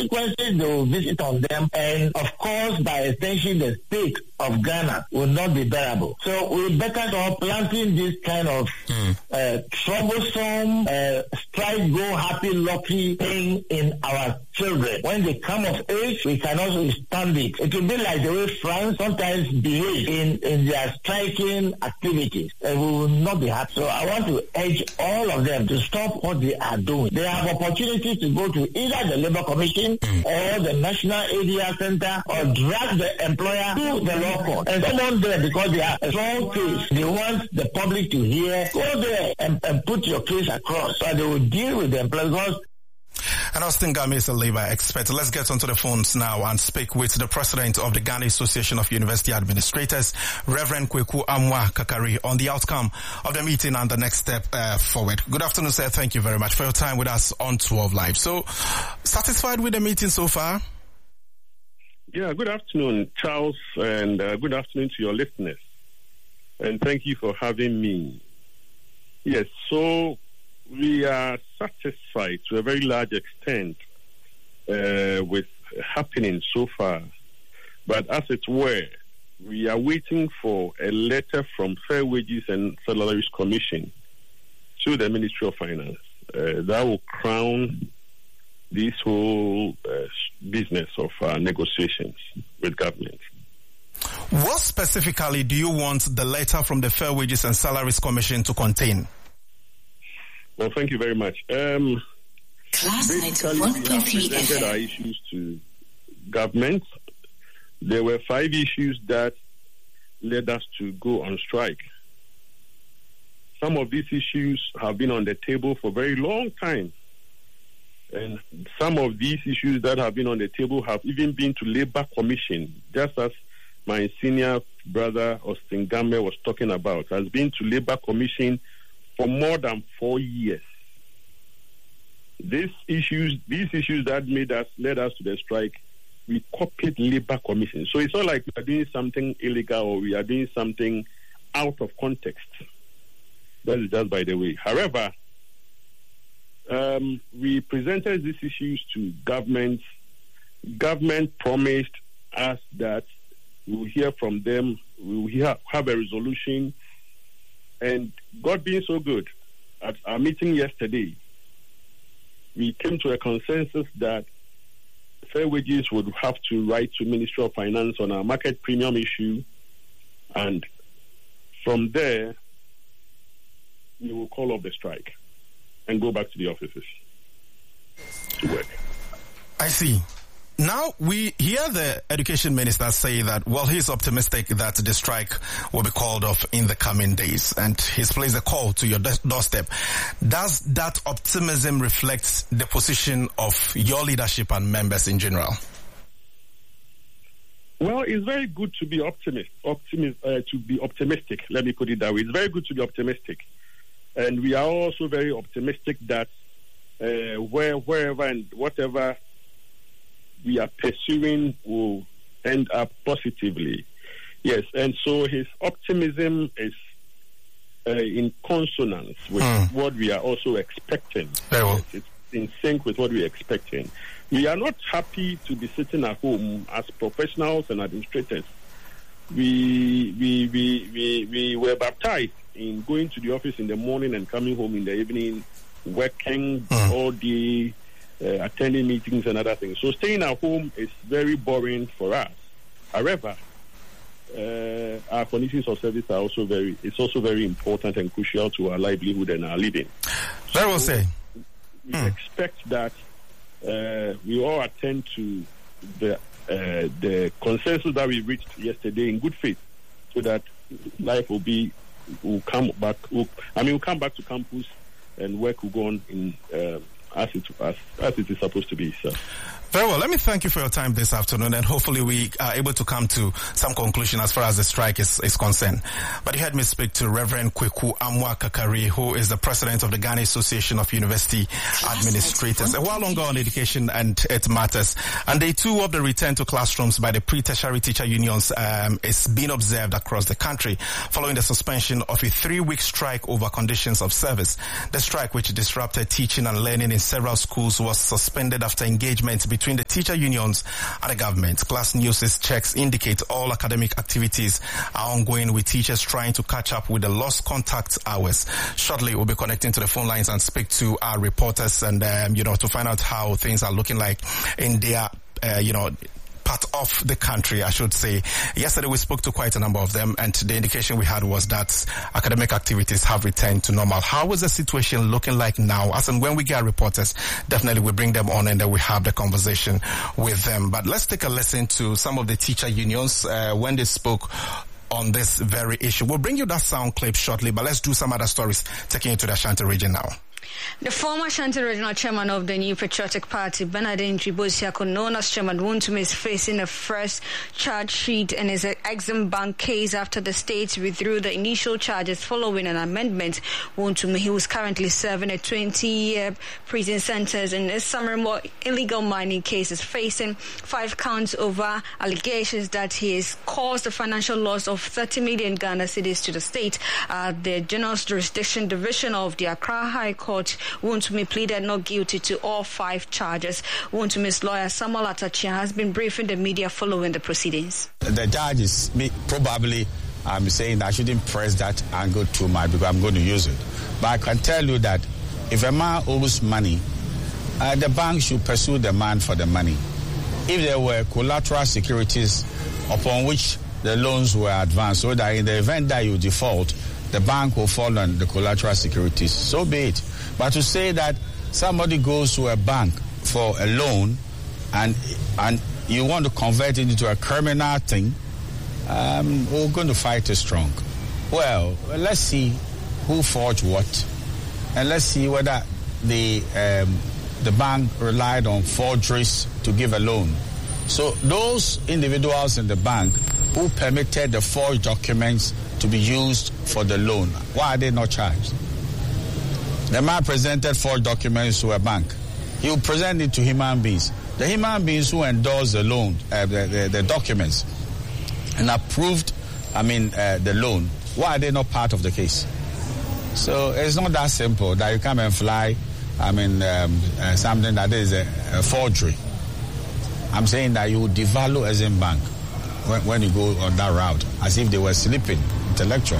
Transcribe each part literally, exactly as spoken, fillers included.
consequences they will visit on them, and of course, by extension, the state of Ghana will not be bearable. So we better stop planting this kind of mm. uh, troublesome, uh, strike, go, happy, lucky thing in our children. When they come of age, we cannot stand it. It will be like the way France sometimes behave in, in their striking activities. And we will not be happy. So I want to urge all of them to stop what they are doing. They have opportunity to go to either the Labour Commission mm. or the National Area Center or drag the employer to the law court. And someone there, because they are a strong case, they want the public to hear, go there and, and put your case across so they will deal with the employer. Because and Austin Game is a labor expert. Let's get onto the phones now and speak with the president of the Ghana Association of University Administrators, Reverend Kweku Amwa Kakari, on the outcome of the meeting and the next step uh, forward. Good afternoon, sir. Thank you very much for your time with us on twelve Live. So, satisfied with the meeting so far? Yeah, good afternoon, Charles, and uh, good afternoon to your listeners. And thank you for having me. Yes, so we are satisfied to a very large extent uh, with happening so far. But as it were, we are waiting for a letter from Fair Wages and Salaries Commission to the Ministry of Finance uh, that will crown this whole uh, business of uh, negotiations with government. What specifically do you want the letter from the Fair Wages and Salaries Commission to contain? Well, thank you very much. Um, basically, we have presented our issues to government. There were five issues that led us to go on strike. Some of these issues have been on the table for a very long time. And some of these issues that have been on the table have even been to Labour Commission, just as my senior brother Austin Game was talking about, has been to Labour Commission for more than four years. These issues, these issues that made us, led us to the strike, we copied Labour Commission. So it's not like we are doing something illegal or we are doing something out of context. That is just by the way. However, um, we presented these issues to government. Government promised us that we will hear from them, we will hear, have a resolution. And God being so good, at our meeting yesterday, we came to a consensus that Fair Wages would have to write to Ministry of Finance on our market premium issue, and from there, we will call off the strike and go back to the offices to work. I see. Now, we hear the education minister say that, well, he's optimistic that the strike will be called off in the coming days, and he's placed a call to your doorstep. Does that optimism reflect the position of your leadership and members in general? Well, it's very good to be optimist, optimist, uh, to be optimistic. Let me put it that way. It's very good to be optimistic. And we are also very optimistic that uh, where, wherever and whatever we are pursuing will end up positively. Yes, and so his optimism is uh, in consonance with mm. what we are also expecting. Well. It's in sync with what we are expecting. We are not happy to be sitting at home as professionals and administrators. We we we we, we were baptized in going to the office in the morning and coming home in the evening, working mm. all day, Uh, attending meetings and other things. So staying at home is very boring for us. However, uh, our conditions of service are also very, it's also very important and crucial to our livelihood and our living. Very well said. We hmm. expect that uh, we all attend to the uh, the consensus that we reached yesterday in good faith, so that life will be, will come back, will, I mean, we'll come back to campus and work will go on in uh, As it, as, as it is supposed to be, sir. Very well. Let me thank you for your time this afternoon, and hopefully we are able to come to some conclusion as far as the strike is, is concerned. But you heard me speak to Reverend Kweku Amwa Kakari, who is the president of the Ghana Association of University Administrators. A while longer on education and it matters. And day two of the return to classrooms by the pre-tertiary teacher unions um, is being observed across the country following the suspension of a three-week strike over conditions of service. The strike, which disrupted teaching and learning in several schools, was suspended after engagement between between the teacher unions and the government. Class News's checks indicate all academic activities are ongoing, with teachers trying to catch up with the lost contact hours. Shortly, we'll be connecting to the phone lines and speak to our reporters and, um, you know, to find out how things are looking like in their, uh, you know, part of the country, I should say. Yesterday we spoke to quite a number of them, and the indication we had was that academic activities have returned to normal. How is the situation looking like now? As and when we get reporters, definitely we bring them on and then we have the conversation with them. But let's take a listen to some of the teacher unions uh, when they spoke on this very issue. We'll bring you that sound clip shortly, but let's do some other stories taking you to the Ashanti region now. The former Ashanti Regional Chairman of the New Patriotic Party, Bernardine Djibo-Siako, known as Chairman Wontumi, is facing a fresh charge sheet in his Exim Bank case after the state withdrew the initial charges following an amendment. Wontumi, who is currently serving a twenty-year prison sentence in a summary illegal mining case, is facing five counts over allegations that he has caused a financial loss of thirty million Ghana cedis to the state. Uh, the General Jurisdiction Division of the Accra High Court, Wontumi pleaded not guilty to all five charges. Wontumi's lawyer, Samuel Atachia, has been briefing the media following the proceedings. The judge is probably um, saying that I shouldn't press that angle too much because I'm going to use it. But I can tell you that if a man owes money, uh, the bank should pursue the man for the money. If there were collateral securities upon which the loans were advanced, so that in the event that you default, the bank will fall on the collateral securities, so be it. But to say that somebody goes to a bank for a loan and and you want to convert it into a criminal thing, um, we're going to fight it strong. Well, let's see who forged what, and let's see whether the um, the bank relied on forgeries to give a loan. So those individuals in the bank who permitted the forged documents to be used for the loan, why are they not charged? The man presented forged documents to a bank. He will present it to human beings. The human beings who endorsed the loan, uh, the, the, the documents, and approved, I mean, uh, the loan, why are they not part of the case? So it's not that simple that you come and fly, I mean, um, uh, something that is a, a forgery. I'm saying that you devalue Exim Bank when, when you go on that route, as if they were sleeping intellectually.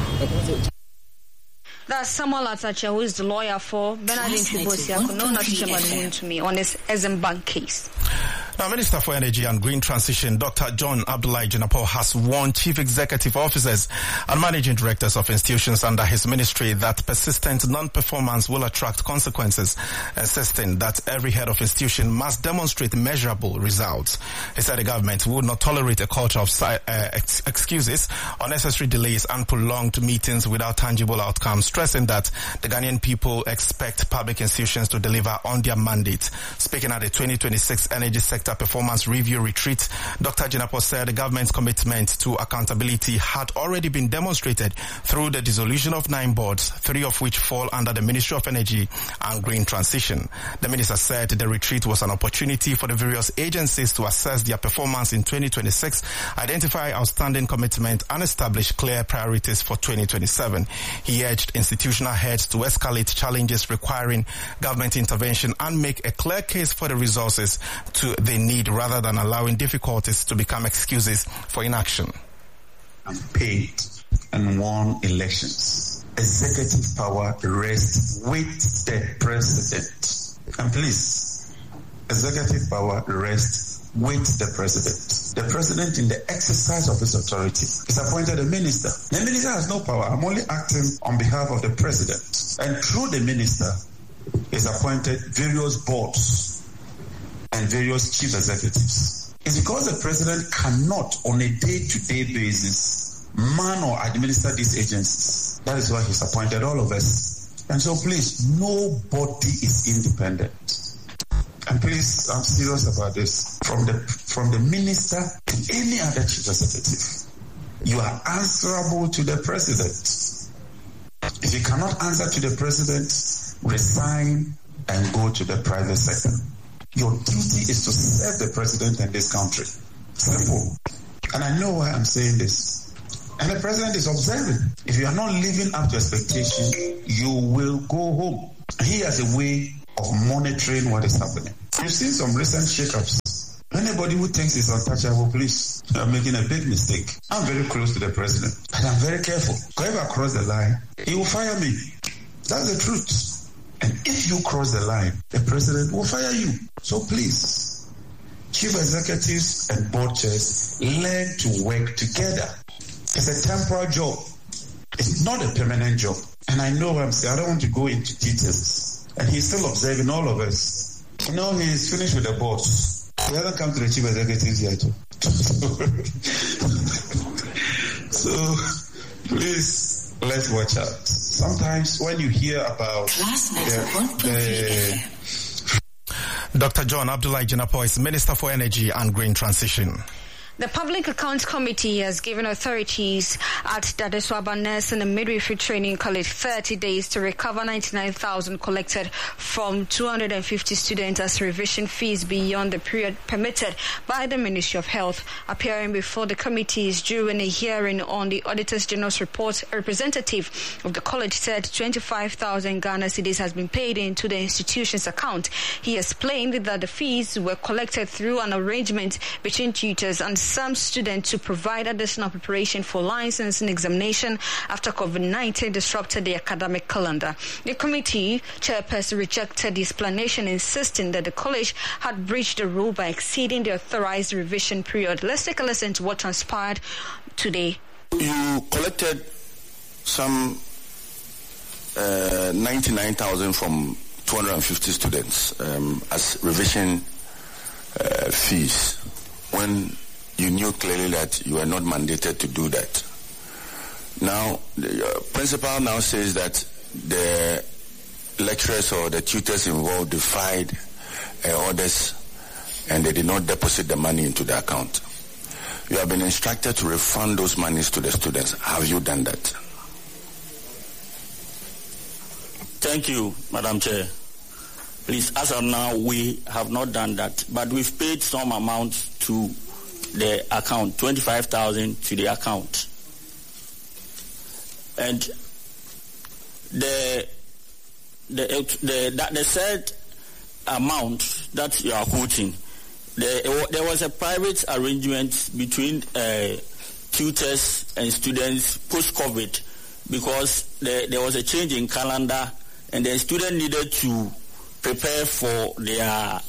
That's Samuel Atachia, who is the lawyer for Bernardine Djibo-Siako, known as Chairman Wontumi, on his Exim Bank case. Now, Minister for Energy and Green Transition, Doctor John Abdullahi Jinapor, has warned chief executive officers and managing directors of institutions under his ministry that persistent non-performance will attract consequences, insisting that every head of institution must demonstrate measurable results. He said the government would not tolerate a culture of uh, ex- excuses, unnecessary delays, and prolonged meetings without tangible outcomes, stressing that the Ghanaian people expect public institutions to deliver on their mandate. Speaking at the twenty twenty-six Energy Sector Performance Review Retreat, Doctor Jinapor said the government's commitment to accountability had already been demonstrated through the dissolution of nine boards, three of which fall under the Ministry of Energy and Green Transition. The minister said the retreat was an opportunity for the various agencies to assess their performance in twenty twenty-six, identify outstanding commitment, and establish clear priorities for twenty twenty-seven. He urged institutional heads to escalate challenges requiring government intervention and make a clear case for the resources to they need rather than allowing difficulties to become excuses for inaction. Paid and won elections. Executive power rests with the president. And please, executive power rests with the president. The president, in the exercise of his authority, is appointed a minister. The minister has no power. I'm only acting on behalf of the president. And through the minister is appointed various boards and various chief executives. It's because the president cannot, on a day-to-day basis, man or administer these agencies. That is why he's appointed all of us. And so please, nobody is independent. And please, I'm serious about this. From the from the minister to any other chief executive, you are answerable to the president. If you cannot answer to the president, resign and go to the private sector. Your duty is to serve the president and this country. Simple. And I know why I'm saying this. And the president is observing. If you are not living up to expectation, you will go home. He has a way of monitoring what is happening. You've seen some recent shakeups. Anybody who thinks he's untouchable, please, you are making a big mistake. I'm very close to the president, and I'm very careful. If I cross the line, he will fire me. That's the truth. And if you cross the line, the president will fire you. So please, chief executives and board chairs, learn to work together. It's a temporary job. It's not a permanent job. And I know what I'm saying. I don't want to go into details. And he's still observing all of us. You know, he's finished with the boss. He hasn't come to the chief executives yet. So, please, let's watch out. Sometimes when you hear about the, the Doctor John Abdullahi Jinapor is Minister for Energy and Green Transition. The Public Accounts Committee has given authorities at Dadeswaba Nursing and Midwifery Training College thirty days to recover ninety-nine thousand collected from two hundred fifty students as revision fees beyond the period permitted by the Ministry of Health. Appearing before the committees during a hearing on the Auditor's General's report, a representative of the college said twenty-five thousand Ghana cedis has been paid into the institution's account. He explained that the fees were collected through an arrangement between tutors and some students to provide additional preparation for licensing examination after COVID nineteen disrupted the academic calendar. The committee chairperson rejected the explanation, insisting that the college had breached the rule by exceeding the authorized revision period. Let's take a listen to what transpired today. You collected some uh, ninety-nine thousand from two hundred fifty students um, as revision uh, fees when you knew clearly that you were not mandated to do that. Now, the uh, principal now says that the lecturers or the tutors involved defied uh, orders and they did not deposit the money into the account. You have been instructed to refund those monies to the students. Have you done that? Thank you, Madam Chair. Please, as of now, we have not done that, but we've paid some amount to the account, twenty-five thousand to the account. And the the the that the said amount that you are quoting, the, there was a private arrangement between uh, tutors and students post-COVID because the, there was a change in calendar and the student needed to prepare for their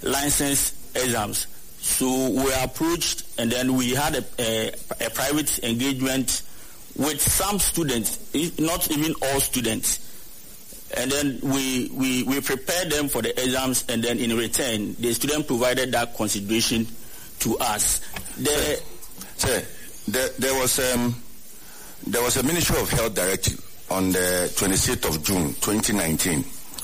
license exams. So we approached and then we had a, a, a private engagement with some students, not even all students. And then we, we, we prepared them for the exams and then in return, the student provided that consideration to us. The, Sir, there, there, was, um, there was a Ministry of Health directive on the twenty-sixth of June twenty nineteen,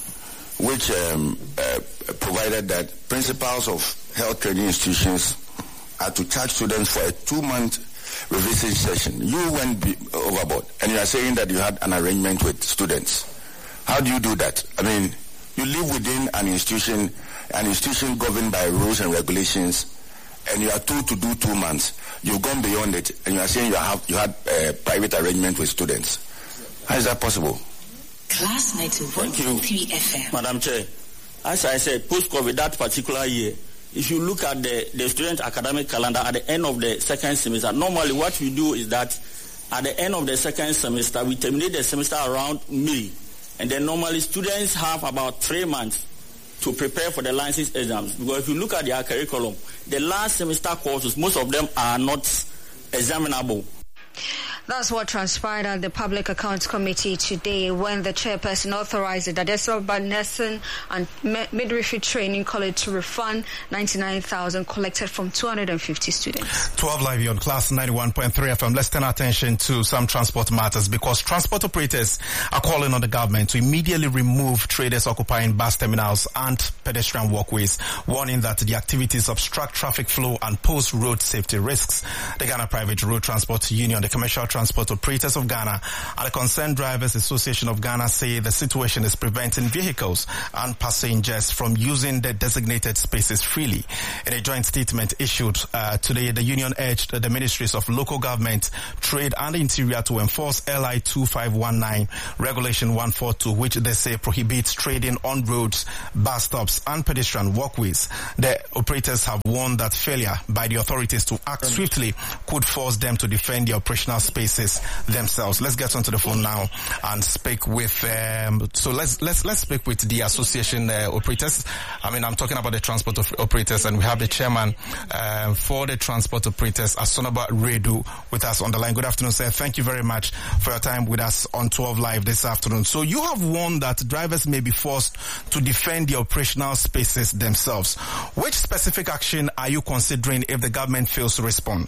which um, uh, provided that principals of health training institutions are to charge students for a two-month revision session. You went be- overboard, and you are saying that you had an arrangement with students. How do you do that? I mean, you live within an institution, an institution governed by rules and regulations, and you are told to do two months. You've gone beyond it, and you are saying you have you had a private arrangement with students. How is that possible? Class ninety-one point three F M. Madam Chair, as I said, post-COVID, that particular year, if you look at the, the student academic calendar at the end of the second semester, normally what we do is that at the end of the second semester, we terminate the semester around May. And then normally students have about three months to prepare for the license exams. Because if you look at their curriculum, the last semester courses, most of them are not examinable. That's what transpired at the Public Accounts Committee today when the chairperson authorized the Dadeswaba Nursing and Midwifery Training College to refund ninety-nine thousand collected from two hundred fifty students. twelve Live on Class ninety-one point three F M. Let's turn our attention to some transport matters because transport operators are calling on the government to immediately remove traders occupying bus terminals and pedestrian walkways, warning that the activities obstruct traffic flow and pose road safety risks. The Ghana Private Road Transport Union, the Commercial Transport Operators of Ghana and the Concerned Drivers Association of Ghana say the situation is preventing vehicles and passengers from using the designated spaces freely. In a joint statement issued uh, today, the union urged the ministries of local government, trade and interior to enforce L I two five one nine Regulation one forty-two, which they say prohibits trading on roads, bus stops and pedestrian walkways. The operators have warned that failure by the authorities to act swiftly could force them to defend the operational spaces themselves. Let's get onto the phone now and speak with um, so let's let's let's speak with the association uh, operators. I mean, I'm talking about the transport of operators, and we have the chairman uh, for the transport operators, Asonaba Redu, with us on the line. Good afternoon, sir. Thank you very much for your time with us on twelve Live this afternoon. So you have warned that drivers may be forced to defend the operational spaces themselves. Which specific action are you considering if the government fails to respond?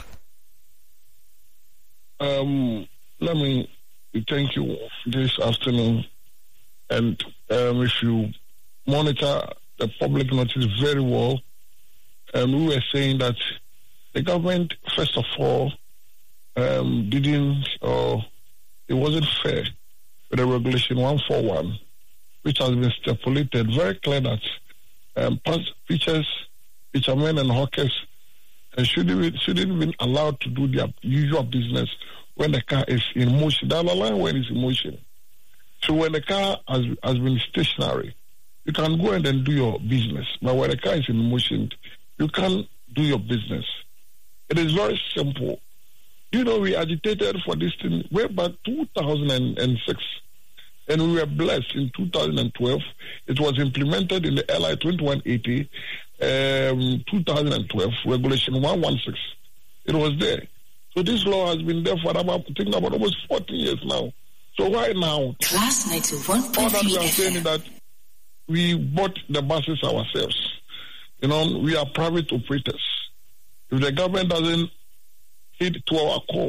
Um, let me thank you this afternoon. And um, if you monitor the public notice very well, um, we were saying that the government, first of all, um, didn't, or it wasn't fair with the regulation one forty-one, which has been stipulated, very clear that um, pitchers, pitchermen and hawkers uh, shouldn't, be, shouldn't be allowed to do their usual business when the car is in motion. Down the line when it's in motion. So when the car has, has been stationary, you can go and then do your business. But when the car is in motion, you can't do your business. It is very simple. You know, we agitated for this thing way back two thousand six. And we were blessed in two thousand twelve. It was implemented in the L I twenty-one eighty, um, two thousand twelve, Regulation one sixteen. It was there. So this law has been there for about, I think, about almost fourteen years now. So why now? Class ninety-one point three all that we are saying is that we bought the buses ourselves. You know, we are private operators. If the government doesn't heed to our call,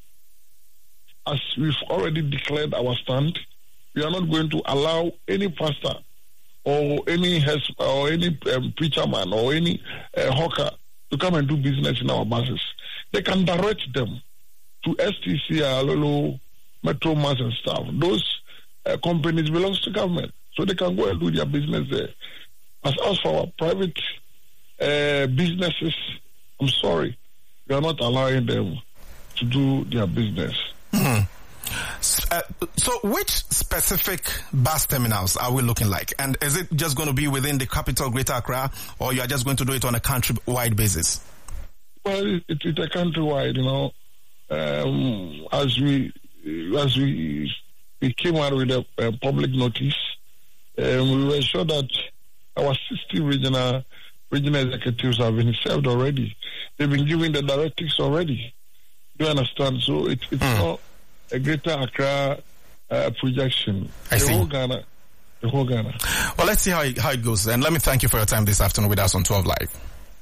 as we've already declared our stand, we are not going to allow any pastor or any or any um, preacher man or any uh, hawker to come and do business in our buses. They can direct them to S T C, Alolo, Metro Mass and stuff. Those uh, companies belong to government, so they can go and do their business there. As, as for our private uh, businesses, I'm sorry, we are not allowing them to do their business. Mm-hmm. Uh, so which specific bus terminals are we looking like? And is it just going to be within the capital, Greater Accra, or you are just going to do it on a country-wide basis? Well, it, it, it's a country-wide, you know. Um, as we as we we came out with a, a public notice, um, we were sure that our sixty regional regional executives have been served already. They've been given the directives already. You understand? So it, it's mm. not a Greater Accra uh, projection. I the see. Whole Ghana, the whole Ghana. Well, let's see how it, how it goes. And let me thank you for your time this afternoon with us on twelve Live.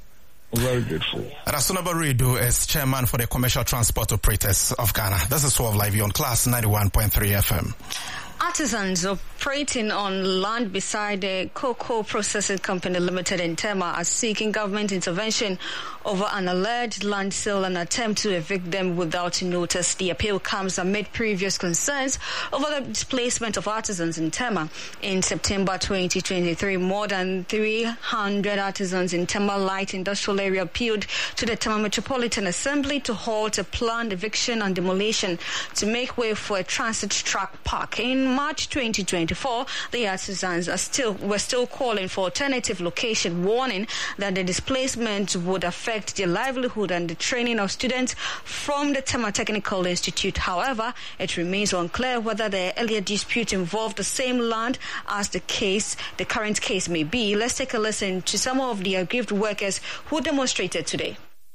I'm very grateful. And Asonaba Redu is chairman for the Commercial Transport Operators of Ghana. This is twelve Live on Class ninety-one point three F M. Artisans operating on land beside the Cocoa Processing Company Limited in Tema are seeking government intervention over an alleged land sale and attempt to evict them without notice. The appeal comes amid previous concerns over the displacement of artisans in Tema. In September twenty twenty-three, more than three hundred artisans in Tema Light Industrial Area appealed to the Tema Metropolitan Assembly to halt a planned eviction and demolition to make way for a transit track park. In March twenty twenty-four, the artisans are still were still calling for alternative location, warning that the displacement would affect their livelihood and the training of students from the Tema Technical Institute. However, it remains unclear whether the earlier dispute involved the same land as the case, the current case may be. Let's take a listen to some of the aggrieved workers who demonstrated today.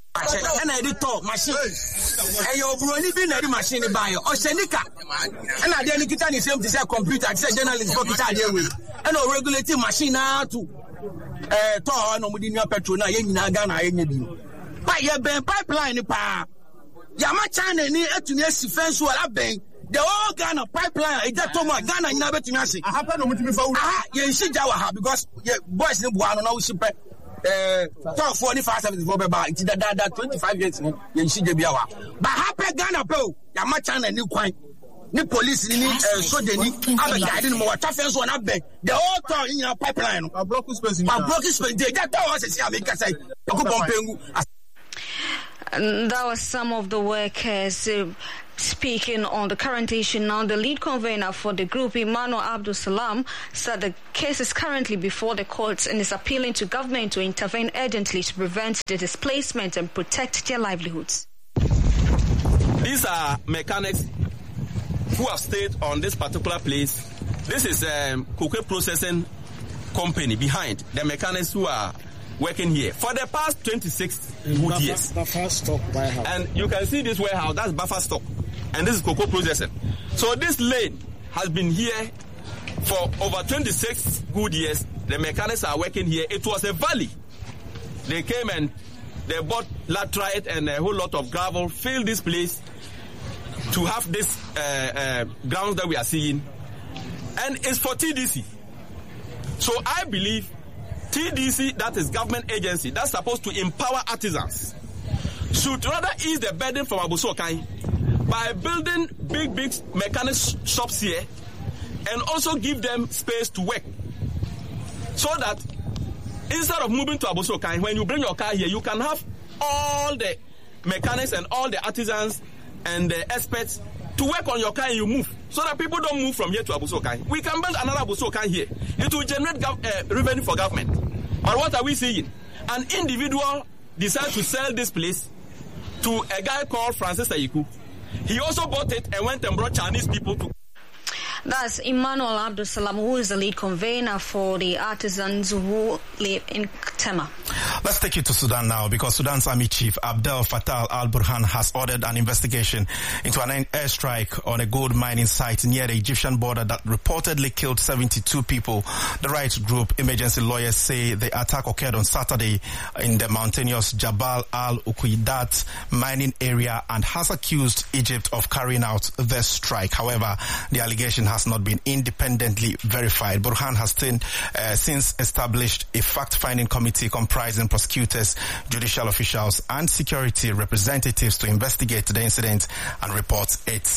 And I did talk machine. And your brony been a machine by or Senica. And I didn't get any same to say computer, I said journalist pocket idea with. And a regulating machine now to uh talk no within your petrol na yen na Ghana yen bi. By your ben pipeline pa. Yama China ni etuni esi fence wala ben. The whole Ghana pipeline is that Toma Ghana in between us. I happen to be for ah, yen shi jawa because boys ni buano na we ship Uh, talk forty-five seventy four by that that twenty-five years in Shijabiawa. But happy Ghana po yama China ni kwan ni police ni soldier ni abegade ni mo wa fence one abeg the whole town in your pipeline a block space a block space dey that town say America say ko bompengu. And that was some of the workers uh, speaking on the current issue. Now, the lead convener for the group, Emmanuel Abdul Salam, said the case is currently before the courts and is appealing to government to intervene urgently to prevent the displacement and protect their livelihoods. These are mechanics who have stayed on this particular place. This is a um, cocoa processing company behind the mechanics who are working here for the past twenty-six good buffer, years. Buffer stock warehouse. And you can see this warehouse, that's buffer stock. And this is cocoa processing. So this lane has been here for over twenty-six good years. The mechanics are working here. It was a valley. They came and they bought laterite and a whole lot of gravel, filled this place to have this uh, uh, grounds that we are seeing. And it's for T D C. So I believe T D C, that is government agency, that's supposed to empower artisans, should rather ease the burden from Abu Sokai by building big, big mechanic shops here and also give them space to work. So that instead of moving to Abu Sokai, when you bring your car here, you can have all the mechanics and all the artisans and the experts to work on your car and you move. So that people don't move from here to Abu Sokai. We can build another Abu Sokai here. It will generate gov- uh, revenue for government. But what are we seeing? An individual decides to sell this place to a guy called Francis Ayiku. He also bought it and went and brought Chinese people to. That's Emmanuel Abdul Salam, who is the lead convener for the artisans who live in Tema. Let's take you to Sudan now, because Sudan's army chief Abdel Fattah al-Burhan has ordered an investigation into an airstrike on a gold mining site near the Egyptian border that reportedly killed seventy-two people. The rights group Emergency Lawyers say the attack occurred on Saturday in the mountainous Jabal al-Uqaidat mining area and has accused Egypt of carrying out the strike. However, the allegation has not been independently verified. Burhan has been, uh, since established a fact-finding committee comprising prosecutors, judicial officials, and security representatives to investigate the incident and report its